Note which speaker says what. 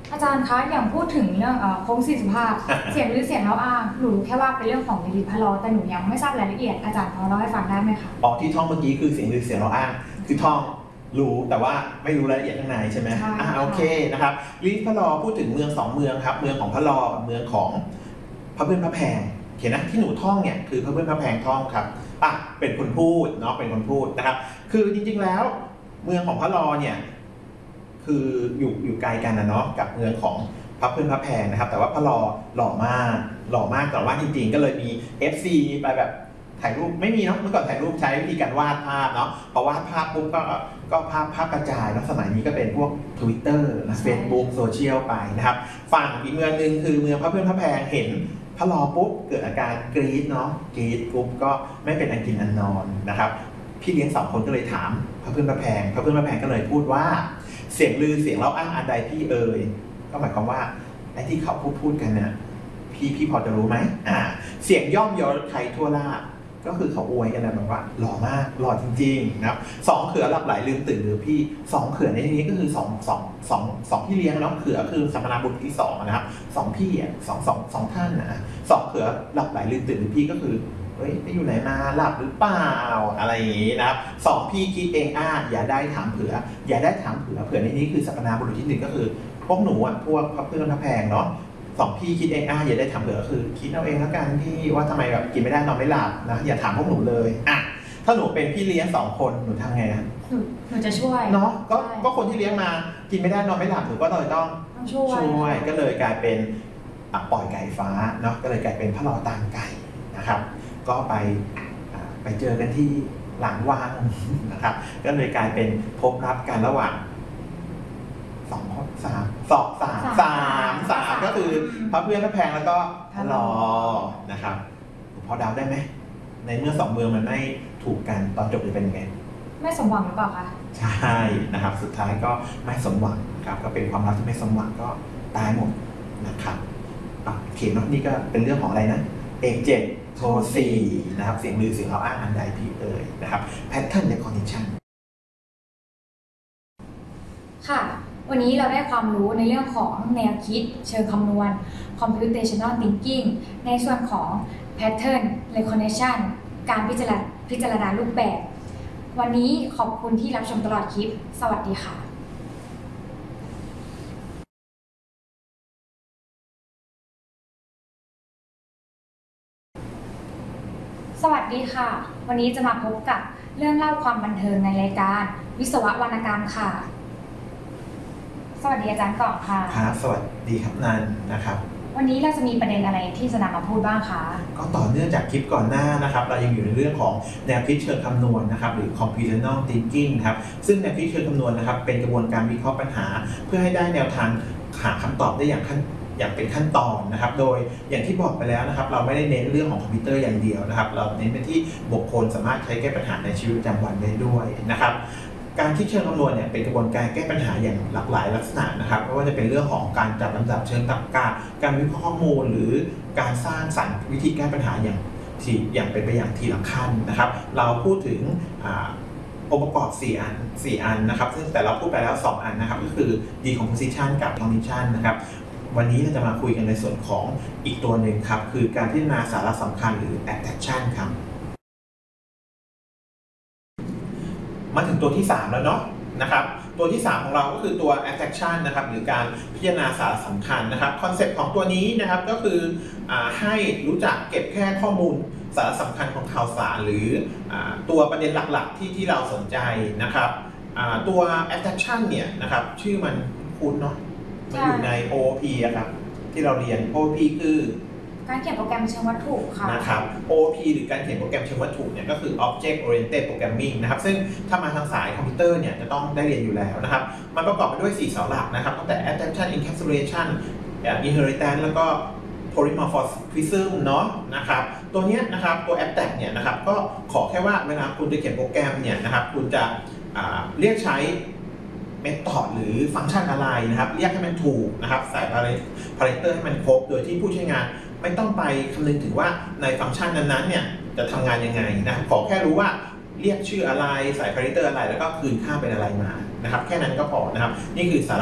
Speaker 1: อาจารย์คะอย่างพูดถึงเรื่องโค้งสี่สุภาพ เสียงหรือเสียงเล่าอ้างหนูแค่ว่าเป็นเรื่องของลิลิตพะลอแต่หนูยังไม่ทราบรายละเอียดอาจารย์พอเล่าให้ฟังได้ไหมคะ
Speaker 2: ที่ท่องเมื่อกี้คือเสียงหรือเสียงเราอ้างคือท่องรู้แต่ว่าไม่รู้รายละเอียดข้างในใช่ไหมโอเคนะครับลิลิตพะลอพูดถึงเมือง2 เมืองครับเมืองของพะลอกับเมืองของพระเพื่อนพระแพงเห็นนะที่หนูท่องเนี่ยคือพระเพื่อนพระแพงท่องครับเป็นคนพูดเนาะเป็นคนพูดนะครับคือจริงๆแล้วเมืองของพะลอเนี่ยคืออยู่ไกลกันนะเนาะกับเมืองของพระเพื่อนพระแพงนะครับแต่ว่าพะลอหล่อมากแต่ว่าจริงๆก็เลยมี FC ไปแบบถ่ายรูปไม่มีเนาะเมื่อก่อนถ่ายรูปใช้วิธีการวาดภาพเนาะพอวาดภาพปุ๊บก็ภาพกระจายแล้วสมัยนี้ก็เป็นพวก Twitter นะ Facebook โซเชียลไปนะครับฝั่งอีกเมืองนึงคือเมืองพระเพื่อนพระแพงเห็นพะลอปุ๊บเกิดอาการกรี๊ดเนาะกรี๊ดปุ๊บก็ไม่เป็นอันกินอันนอนนะครับพี่เลี้ยง2 คนก็เลยถามพระเพื่อนพระแพงก็เลยพูดว่าเสียงลือเสียงเล่าอ้างอันใดพี่เอ่ยก็หมายความว่าไอ้ที่เขาพูดกันเนี่ยพี่พอจะรู้ไหมเสียงย่อมยอใครทั่วล่าก็คือเขาอวยกันนะแบบว่าหล่อมากหล่อจริงๆนะครับ2 เขือหลับไหลลืมตื่นหรือพี่2 เขือในที่นี้ก็คือ2พี่เลี้ยงเนาะเขือคือสัมมนาบุตรที่2นะครับ2พี่สองท่านนะ2 เขือหลับไหลลืมตื่นหรือพี่ก็คือไปอยู่ไหนมาหลับหรือเปล่าอะไรอย่างนี้นะครับ2 พี่คิดเองอย่าได้ถามเผื่อในนี้คือสัมมนาบุรุษที่1ก็คือพวกหนูพวกพระเพื่อนพระแพงเนาะ2 พี่คิดเองอย่าได้ถามเผื่อคือคิดเอาเองแล้วกันที่ว่าทำไมแบบกินไม่ได้นอนไม่หลับนะอย่าถามพวกหนูเลยถ้าหนูเป็นพี่เลี้ยง2 คนหนูทำไงนะ
Speaker 1: หนูจะช่วย
Speaker 2: เนาะก็คนที่เลี้ยงมากินไม่ได้นอนไม่หลับหนูก็เลยต้องช่วยก็เลยกลายเป็นปล่อยไก่ฟ้าเนาะก็เลยกลายเป็นพระลอตามไก่นะครับก็ไปเจอกันที่หลังวังนะครับก็เลยกลายเป็นพบรักกันระหว่าง3ก็คือพระเพื่อนพระแพงแล้วก็พระลอนะครับพอเดาได้ไหมในเมื่อ2 เมืองมันไม่ถูกกันตอนจบจะเป็นยังไง
Speaker 1: ไม่สมหวังหรือเปล่าคะ
Speaker 2: ใช่นะครับสุดท้ายก็ไม่สมหวังครับก็เป็นความรักที่ไม่สมหวังก็ตายหมดนะครับเขียนนี่ก็เป็นเรื่องของอะไรนะเอก7โท4นะครับเสียงลือเสียงเล่าอ้างอันใดพี่เอ่ยนะครับแพทเทิร์นและคอนดิชัน
Speaker 1: ค่ะวันนี้เราได้ความรู้ในเรื่องของแนวคิดเชิงคำนวณ computational thinking ในส่วนของ pattern recognition การพิจารณารูปแบบวันนี้ขอบคุณที่รับชมตลอดคลิปสวัสดีค่ะสวัสดีค่ะวันนี้จะมาพบกับเรื่องเล่าความบันเทิงในรายการวิศววรรณกรรมค่ะสวัสดีอาจารย์ก่อนค่ะ
Speaker 2: ครับสวัสดีครับนันนะครับ
Speaker 1: วันนี้เราจะมีประเด็นอะไรที่จะนำมาพูดบ้างคะ
Speaker 2: ก็ต่อเนื่องจากคลิปก่อนหน้านะครับเรายังอยู่ในเรื่องของแนวคิดเชิงคำนวณนะครับหรือ computational thinking ครับซึ่งแนวคิดเชิงคำนวณนะครับเป็นกระบวนการวิเคราะห์ปัญหาเพื่อให้ได้แนวทางหาคำตอบได้อย่างเป็นขั้นตอนนะครับโดยอย่างที่บอกไปแล้วนะครับเราไม่ได้เน้นเรื่องของคอมพิวเตอร์อย่างเดียวนะครับเราเน้นไปที่บุคคลสามารถใช้แก้ปัญหาในชีวิตประจำวันได้ด้วยนะครับการคิดเชิงคำนวณเนี่ยเป็นกระบวนการแก้ปัญหาอย่างหลากหลายลักษณะนะครับไม่ว่าจะเป็นเรื่องของการจัดลำดับเชิงตรรกะการวิเคราะห์ข้อมูลหรือการสร้างสรรค์วิธีแก้ปัญหาอย่างเป็นไปอย่างทีละขั้นนะครับเราพูดถึงองค์ประกอบ4 อันนะครับซึ่งแต่เราพูดไปแล้ว2 อันนะครับก็คือ decomposition กับ cognition นะครับวันนี้เราจะมาคุยกันในส่วนของอีกตัวหนึ่งครับคือการพิจารณาสาระสำคัญหรือ attention ครับมาถึงตัวที่3แล้วเนาะนะครับตัวที่3ของเราก็คือตัว attention นะครับหรือการพิจารณาสาระสำคัญนะครับคอนเซ็ปต์ของตัวนี้นะครับก็คือให้รู้จักเก็บแค่ข้อมูลสาระสำคัญของข่าวสารหรือตัวประเด็นหลักๆที่เราสนใจนะครับตัว attention เนี่ยนะครับชื่อมันคุ้นเนาะมันอยู่ใน OOP ครับที่เราเรียน OOP คือ
Speaker 1: การเขียนโปรแกรมเชิงวัตถุค่ะ
Speaker 2: นะครับ OOP หรือการเขียนโปรแกรมเชิงวัตถุเนี่ยก็คือ Object Oriented Programming นะครับซึ่งถ้ามาทางสายคอมพิวเตอร์เนี่ยจะต้องได้เรียนอยู่แล้วนะครับมันประกอบไปด้วย4 เสาหลักนะครับตั้งแต่ Attention Encapsulation Inheritance แล้วก็ Polymorphism เนาะนะครับตัวนี้นะครับตัว Abstract เนี่ยนะครับก็ขอแค่ว่าเวลาคุณจะเขียนโปรแกรมเนี่ยนะครับคุณจะเรียกใช้เมธอดหรือฟังก์ชันอะไรนะครับเรียกให้มันถูกนะครับใส่พารามิเตอร์ให้มันครบโดยที่ผู้ใช้งานไม่ต้องไปคำนึงถึงว่าในฟังก์ชันนั้นๆเนี่ยจะทำงานยังไงนะครับขอแค่รู้ว่าเรียกชื่ออะไรใส่พารามิเตอร์อะไรแล้วก็คืนค่าเป็นอะไรมานะครับแค่นั้นก็พอนะครับนี่คือสาระ